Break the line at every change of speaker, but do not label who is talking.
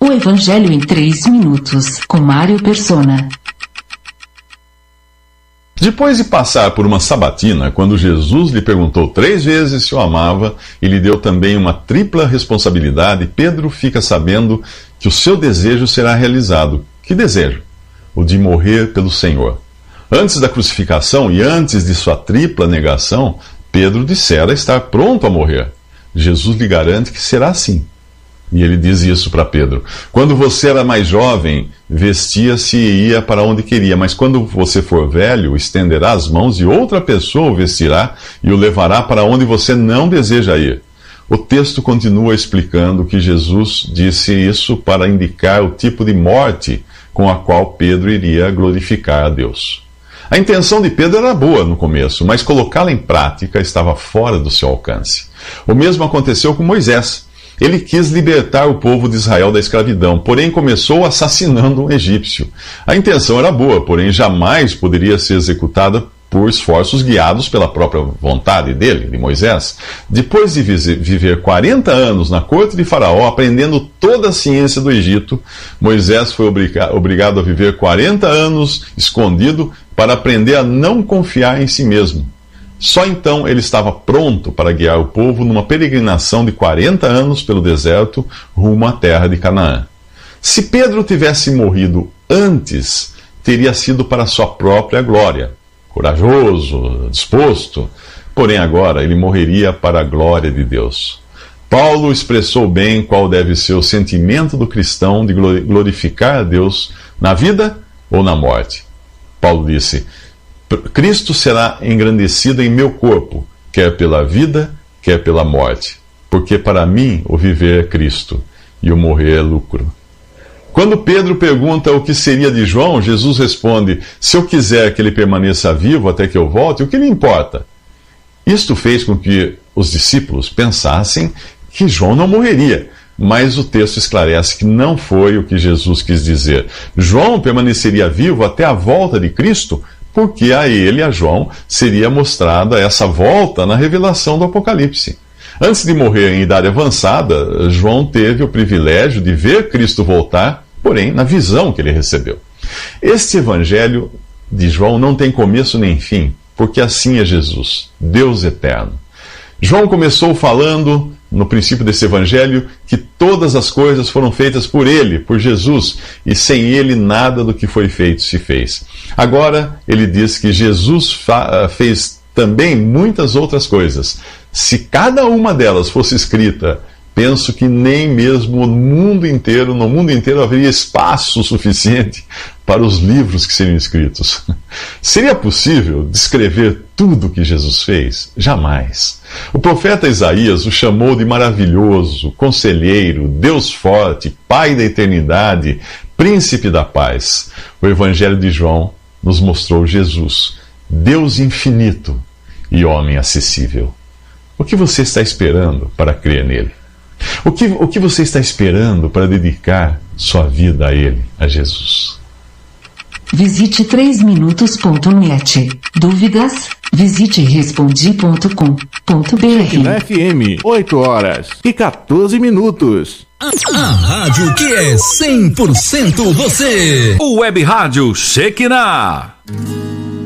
O Evangelho em 3 minutos, com Mário Persona.
Depois de passar por uma sabatina, quando Jesus lhe perguntou 3 vezes se o amava e lhe deu também uma tripla responsabilidade, Pedro fica sabendo que o seu desejo será realizado. Que desejo? O de morrer pelo Senhor. Antes da crucificação e antes de sua tripla negação, Pedro dissera estar pronto a morrer. Jesus lhe garante que será assim. E ele diz isso para Pedro: quando você era mais jovem, vestia-se e ia para onde queria, mas quando você for velho, estenderá as mãos e outra pessoa o vestirá e o levará para onde você não deseja ir. O texto continua explicando que Jesus disse isso para indicar o tipo de morte com a qual Pedro iria glorificar a Deus. A intenção de Pedro era boa no começo, mas colocá-la em prática estava fora do seu alcance. O mesmo aconteceu com Moisés. Ele quis libertar o povo de Israel da escravidão, porém começou assassinando um egípcio. A intenção era boa, porém jamais poderia ser executada por esforços guiados pela própria vontade dele, de Moisés. Depois de viver 40 anos na corte de Faraó, aprendendo toda a ciência do Egito, Moisés foi obrigado a viver 40 anos escondido para aprender a não confiar em si mesmo. Só então ele estava pronto para guiar o povo numa peregrinação de 40 anos pelo deserto rumo à terra de Canaã. Se Pedro tivesse morrido antes, teria sido para sua própria glória. Corajoso, disposto, porém agora ele morreria para a glória de Deus. Paulo expressou bem qual deve ser o sentimento do cristão de glorificar a Deus na vida ou na morte. Paulo disse: Cristo será engrandecido em meu corpo, quer pela vida, quer pela morte. Porque para mim o viver é Cristo e o morrer é lucro. Quando Pedro pergunta o que seria de João, Jesus responde: se eu quiser que ele permaneça vivo até que eu volte, o que lhe importa? Isto fez com que os discípulos pensassem que João não morreria. Mas o texto esclarece que não foi o que Jesus quis dizer. João permaneceria vivo até a volta de Cristo, porque a ele, a João, seria mostrada essa volta na revelação do Apocalipse. Antes de morrer em idade avançada, João teve o privilégio de ver Cristo voltar, porém na visão que ele recebeu. Este evangelho de João não tem começo nem fim, porque assim é Jesus, Deus eterno. João começou falando, no princípio desse evangelho, que todas as coisas foram feitas por ele, por Jesus, e sem ele nada do que foi feito se fez. Agora, ele diz que Jesus fez também muitas outras coisas. Se cada uma delas fosse escrita, penso que nem mesmo no mundo inteiro haveria espaço suficiente para os livros que seriam escritos. Seria possível descrever tudo o que Jesus fez? Jamais. O profeta Isaías o chamou de maravilhoso, conselheiro, Deus forte, Pai da eternidade, Príncipe da paz. O Evangelho de João nos mostrou Jesus, Deus infinito e homem acessível. O que você está esperando para crer nele? O que você está esperando para dedicar sua vida a ele, a Jesus?
Visite 3minutos.net. Dúvidas? Visite respondi.com.br.
Na FM, 8h14.
A rádio que é 100% você. O Web Rádio Shekinah.